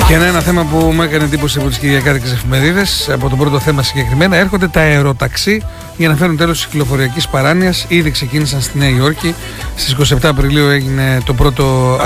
Και ένα θέμα που μου έκανε εντύπωση από τις κυριακάτικες εφημερίδες, από το πρώτο θέμα συγκεκριμένα, έρχονται τα αεροταξί για να φέρουν τέλος της κυκλοφοριακής παράνοιας. Ήδη ξεκίνησαν στη Νέα Υόρκη. Στις 27 Απριλίου έγινε το πρώτο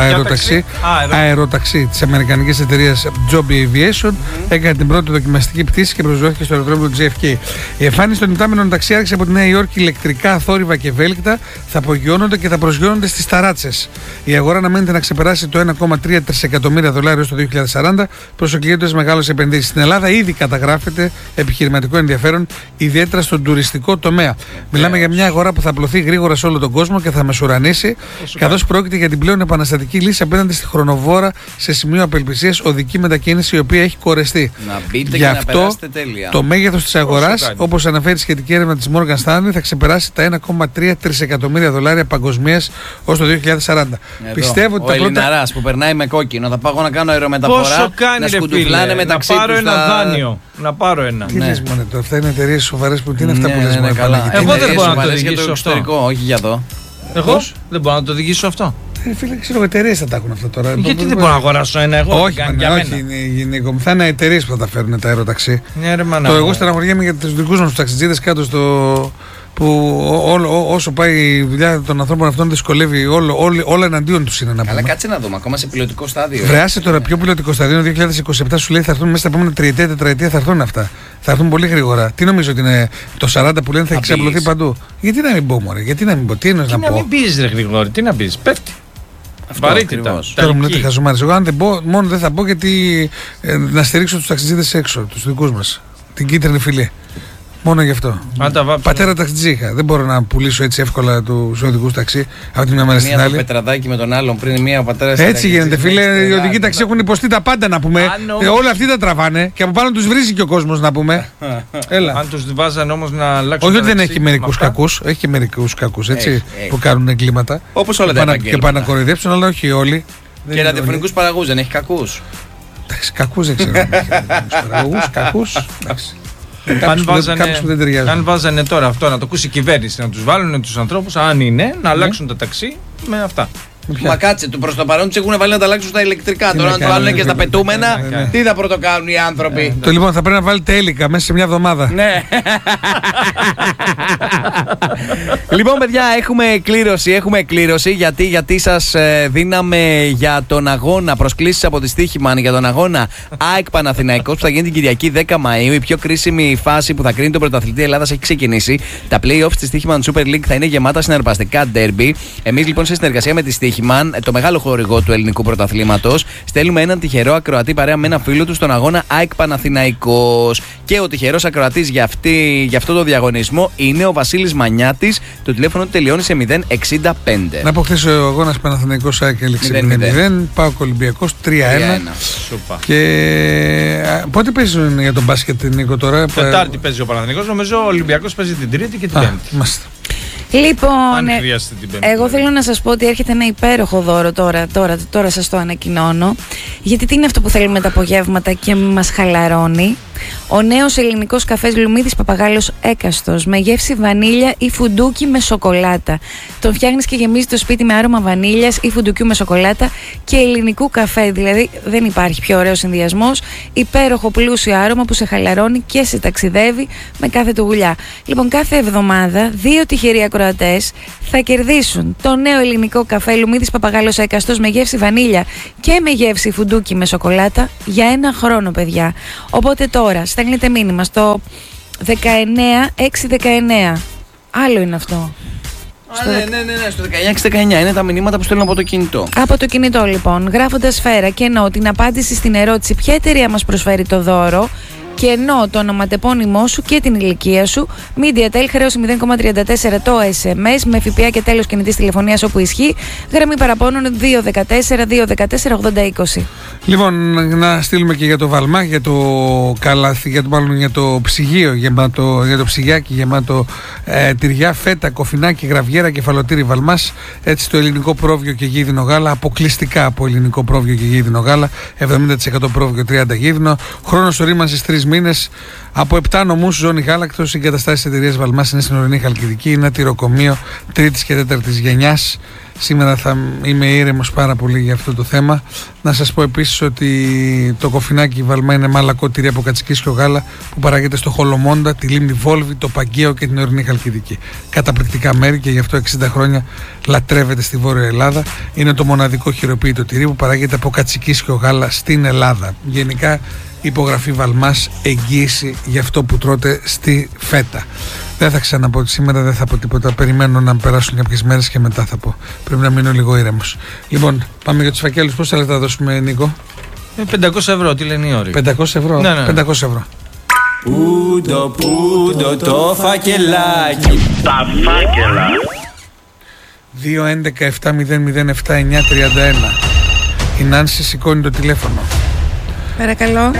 αεροταξί της αμερικανικής εταιρείας Joby Aviation. Έκανε την πρώτη δοκιμαστική πτήση και προσδόθηκε στο αεροδρόμιο του JFK. Η εμφάνιση των υπτάμενων ταξί άρχισε από τη Νέα Υόρκη ηλεκτρικά, θόρυβα και ευέλικτα. Θα απογειώνονται και θα προσγειώνονται στις ταράτσες. Η αγορά αναμένεται να ξεπεράσει το $1,3 τρισεκατομμύρια στο 2040, προσελκύοντας μεγάλες επενδύσεις. Στην Ελλάδα ήδη καταγράφεται επιχειρηματικό ενδιαφέρον, ιδιαίτερα στον τουριστικό τομέα. Μιλάμε για μια αγορά που θα απλωθεί γρήγορα σε όλο τον κόσμο και θα μεσουρανήσει, καθώς πρόκειται για την πλέον επαναστατική λύση απέναντι στη χρονοβόρα σε σημείο απελπισίας οδική μετακίνηση, η οποία έχει κορεστεί. Γι' αυτό το μέγεθος της αγοράς, όπως αναφέρει η σχετική έρευνα της Morgan Stanley, θα ξεπεράσει τα $1,3 τρισεκατομμύρια παγκοσμίας ως το 2040. Πιστεύω ότι ο Ελληναράς που περνάει με κόκκινο, θα πάω να κάνω αερομεταφορά. Πόσο κάνει, να σκουντουφλάνε μεταξύ να πάρω τους ένα δάνειο. Να πάρω ένα. Τι λες μόνο τώρα, αυτά είναι εταιρείες σοβαρές που τι είναι αυτά που λες μόνο. Εγώ δεν μπορώ να το οδηγήσω αυτό. Όχι για εδώ. Εγώ δεν μπορώ να το οδηγήσω αυτό. Φίλε, ξέρω, εταιρείες θα τα έχουν αυτό τώρα. Γιατί δεν μπορώ να αγοράσω ένα εγώ? Όχι, Νίκο, θα είναι εταιρείες που θα τα φέρουν τα αεροταξί. Εγώ στεναχωριέμαι για τους δικούς μας ταξιτζίδες κάτω στο. Που όσο πάει η δουλειά των ανθρώπων αυτών δυσκολεύει, όλα εναντίον τους είναι να πούμε. Αλλά κάτσε να δούμε, ακόμα σε πιλωτικό στάδιο. Βρεάσε τώρα πιο πιλωτικό στάδιο. 2027 σου λέει θα έρθουν μέσα στα επόμενα τριετία, τετραετία, θα έρθουν αυτά. Θα έρθουν πολύ γρήγορα. Τι νομίζω ότι είναι το 40 που λένε θα εξαπλωθεί παντού? Γιατί να μην πω, μωρέ, γιατί να μην πω, τι είναι να πω. Να μην πεις ρε Γρηγόρη, τι να πεις, πέφτει. Βαρύτητα. Τώρα μου λέτε χαζομάρες. Εγώ αν δεν πω, μόνο δεν θα πω γιατί να στηρίξω τους ταξιτζίδες έξω, τους δικούς μας. Την κίτρινη φυλή. Μόνο γι' αυτό. Πατέρα ταξιτζή είχα. Δεν μπορώ να πουλήσω έτσι εύκολα τους οδηγούς ταξί από τη μια μέρα στην άλλη. Μία το πετραδάκι με τον άλλον πριν, μία ο πατέρας. Έτσι γίνεται, φίλε. Οι οδηγοί ταξί έχουν υποστεί τα πάντα να πούμε. Όλα αυτοί τα τραβάνε και από πάνω τους βρίζει και ο κόσμος να πούμε. Έλα. Αν τους βάζαν όμως να αλλάξουν. Όχι ότι δεν έχει μερικούς κακούς. Έχει και μερικούς κακούς έτσι που κάνουν εγκλήματα. Όπως όλα τα και πάνε να κοροϊδέψουν, αλλά όχι όλοι. Και ραδιοφωνικούς παραγωγούς δεν έχει κακούς. Κακούς δεν ξέρω. Παραγωγούς, κακούς. Αν βάζανε τώρα αυτό να το ακούσει η κυβέρνηση, να τους βάλουν τους ανθρώπους, αν είναι, να αλλάξουν τα ταξί με αυτά. Μα κάτσε, προς το παρόν τους έχουν βάλει να τα αλλάξουν στα ηλεκτρικά. Τώρα, αν το βάλουν και στα πετούμενα, τι θα πρωτοκάνουν οι άνθρωποι. Το λοιπόν θα πρέπει να βάλετε έλικα μέσα σε μια εβδομάδα. Ναι. Λοιπόν, παιδιά, έχουμε κλήρωση. Γιατί σας δίναμε για τον αγώνα, προσκλήσεις από τη Στοίχημαν για τον αγώνα ΑΕΚ Παναθηναϊκός που θα γίνει την Κυριακή 10 Μαΐου. Η πιο κρίσιμη φάση που θα κρίνει τον πρωταθλητή Ελλάδας έχει ξεκινήσει. Τα play-offs της Στοίχημαν Super League θα είναι γεμάτα συναρπαστικά derby. Εμείς λοιπόν σε συνεργασία με τη Στοίχημαν, το μεγάλο χορηγό του ελληνικού πρωταθλήματος, στέλνουμε έναν τυχερό ακροατή παρέα με ένα φίλο του στον αγώνα ΑΕΚ Παναθηναϊκός. Και ο τυχερός ακροατής για αυτό το διαγωνισμό είναι ο Βασίλης Μανιάτης. Το τηλέφωνο του τελειώνει σε 065. Να πω χθες ο αγώνας Παναθηναϊκός ΑΕΚ έληξε 0-0. Πάω Ολυμπιακός 3-1. Και πότε παίζουν για τον μπάσκετ, Νίκο, τώρα? Τετάρτη παίζει ο Παναθηναϊκός. Νομίζω ο Ολυμπιακός παίζει την Τρίτη και την Πέμπτη. Μάλιστα. Λοιπόν, εγώ θέλω να σας πω ότι έρχεται ένα υπέροχο δώρο τώρα σας το ανακοινώνω, γιατί τι είναι αυτό που θέλουμε τα απογεύματα και μας χαλαρώνει. Ο νέος ελληνικός καφές Λουμίδης Παπαγάλος Έκαστος με γεύση βανίλια ή φουντούκι με σοκολάτα. Τον φτιάχνεις και γεμίζει το σπίτι με άρωμα βανίλιας ή φουντουκιού με σοκολάτα και ελληνικού καφέ. Δηλαδή δεν υπάρχει πιο ωραίο συνδυασμός. Υπέροχο πλούσιο άρωμα που σε χαλαρώνει και σε ταξιδεύει με κάθε του γουλιά. Λοιπόν, κάθε εβδομάδα 2 τυχεροί ακροατές θα κερδίσουν το νέο ελληνικό καφέ Λουμίδης Παπαγάλος Έκαστος με γεύση βανίλια και με γεύση φουντούκι με σοκολάτα για 1 χρόνο, παιδιά. Οπότε τώρα στέλνετε μήνυμα στο 19619. Άλλο είναι αυτό. Ναι, στο 1619 είναι τα μηνύματα που στέλνουν από το κινητό. Από το κινητό λοιπόν, γράφοντας σφαίρα και εννοώ την απάντηση στην ερώτηση ποια εταιρεία μας προσφέρει το δώρο και εννοώ το ονοματεπώνυμό σου και την ηλικία σου. MediaTel, χρέωση 0,34 το SMS με ΦΠΑ και τέλος κινητής τηλεφωνίας όπου ισχύει. Γραμμή παραπώνων 214-214-8020. Λοιπόν, να στείλουμε και για το Βαλμά, για το καλάθι, για το ψυγείο γεμάτο, για το ψυγιάκι γεμάτο τυριά, φέτα, κοφινάκι, γραβιέρα, κεφαλοτήρι Βαλμάς. Έτσι το ελληνικό πρόβιο και γίδινο γάλα, αποκλειστικά από ελληνικό πρόβιο και γίδινο γάλα, 70% πρόβιο, 30 γίδινο. Χρόνος ορίμανσης 3 μήνες. Από 7 νομούς ζώνη γάλακτος, οι εγκαταστάσεις εταιρείας Βαλμάς είναι στην ορεινή Χαλκιδική, είναι ένα τυροκομείο 3ης και 4ης γενιάς Σήμερα θα είμαι ήρεμος πάρα πολύ για αυτό το θέμα. Να σας πω επίσης ότι το κοφινάκι Βαλμά είναι μαλακό τυρί από κατσικίσιο γάλα που παράγεται στο Χολομόντα, τη Λίμνη Βόλβη, το Παγκαίο και την ορεινή Χαλκιδική. Καταπληκτικά μέρη και γι' αυτό 60 χρόνια λατρεύεται στη Βόρεια Ελλάδα. Είναι το μοναδικό χειροποίητο τυρί που παράγεται από κατσικίσιο γάλα στην Ελλάδα. Γενικά υπογραφή Βαλμάς, εγγύηση για αυτό που τρώτε στη φέτα. Δεν θα ξαναπώ σήμερα, δεν θα πω τίποτα. Περιμένω να περάσουν κάποιες μέρες και μετά θα πω. Πρέπει να μείνω λίγο ήρεμος. Λοιπόν, πάμε για τους φακέλους. Πόσα λεπτά δώσουμε, Νίκο? 500 ευρώ, τι λένε οι ώρες. 500 ευρώ. Ναι. 500 ευρώ. Πούντο το φακελάκι. Τα φάκελα. 2-11-7-007-931. Η Νάνση σηκώνει το τηλέφωνο. Παρακαλώ.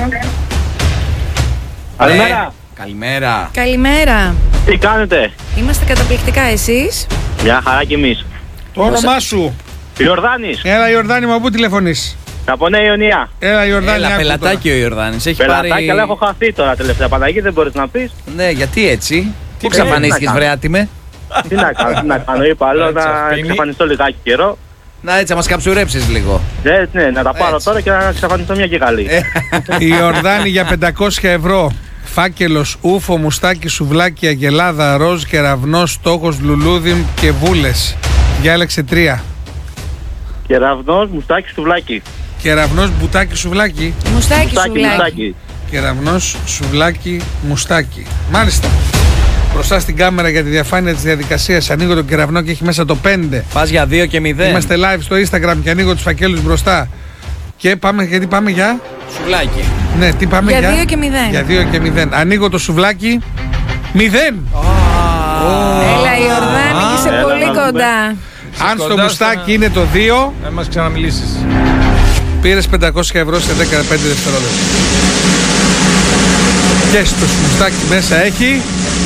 Καλημέρα. Καλημέρα. Καλημέρα. Τι κάνετε? Είμαστε καταπληκτικά, εσείς? Μια χαρά κι εμείς. Το όνομά σου? Ιορδάνης. Έλα, Ιορδάνη μου, από πού τηλεφωνείς? Από Νέα Ιωνία. Έλα, Ιορδάνη. Έλα, άκου πελατάκι τώρα. ο Ιορδάνης. Έχει Πελατάκι, πάρει. αλλά έχω χαθεί τώρα τελευταία. Παναγί, δεν μπορείς να πεις. Ναι, γιατί έτσι? Πού να ξαφανίστηκες, κάνω. βρε άτιμε? Τι να κάνω, τι να κάνω. Είπα άλλο να Ξαφνεί. εξαφανιστώ λιγάκι καιρό. Να έτσι, να μας καψουρέψεις λίγο. Ναι, να τα πάρω Έτσι. τώρα και να εξαφανιστώ μια και καλή. Η Ιορδάνη για 500 ευρώ. Φάκελος, ούφο, μουστάκι, σουβλάκι, αγελάδα, ροζ, κεραυνός, στόχος, λουλούδι και βούλες. Διάλεξε 3. Κεραυνός, μουστάκι, σουβλάκι. Κεραυνός, μπουτάκι, σουβλάκι. Μουστάκι, Μουστάκι, σουβλάκι. μουστάκι. Κεραυνός, σουβλάκι, μουστάκι. Μάλιστα. Μπροστά στην κάμερα για τη διαφάνεια της διαδικασίας ανοίγω το κεραυνό και έχει μέσα το 5. Πας για 2 και 0. Είμαστε live στο Instagram και ανοίγω τους φακέλους μπροστά. Και πάμε, γιατί πάμε για. Σουβλάκι. Ναι, τι πάμε Για 2 και 0. Για 2 και 0. Ανοίγω το σουβλάκι. 0. Έλα, Ιορδάνη, και είσαι Έλα, πολύ να δούμε. κοντά. Αν στο κοντά μουστάκι στα- είναι το 2, Να μας ξαναμιλήσεις. πήρες 500 ευρώ σε 15 δευτερόλεπτα. Και στο μουστάκι μέσα έχει.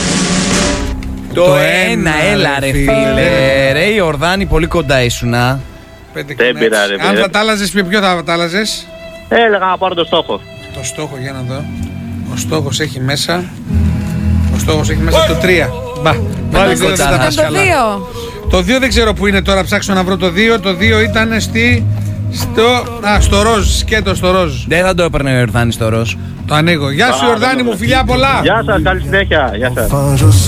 Το 1, έλα ρε φίλε. Ρε Ιορδάνη, πολύ κοντά ήσουνα. 5 Δεν πειράζει, ρε Αν παιδί. θα τα άλλαζες, με ποιο θα τα άλλαζες? Έλεγα να πάρω το στόχο. Το στόχο, για να δω. Ο στόχος έχει μέσα. Ο στόχος έχει μέσα το 3. Μπα, πάλι Ήταν δεν κοντά, τα θα Ήταν πας το καλά. 2. Το 2 δεν ξέρω που είναι τώρα, ψάξω να βρω το 2. Το 2 ήταν στο ροζ, σκέτο στο ροζ. Δεν θα το έπαιρνε ο Ιορδάνης το ροζ. Το ανοίγω. Γεια σου, Ιορδάνη μου, φιλιά πολλά. Γεια σας, καλή συνέχεια. Γεια σας.